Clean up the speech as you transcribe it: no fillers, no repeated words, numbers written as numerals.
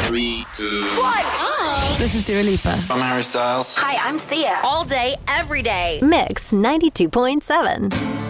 3, 2, 1. This is Dua Lipa. I'm Harry Styles. Hi, I'm Sia. All day, every day. Mix 92.7.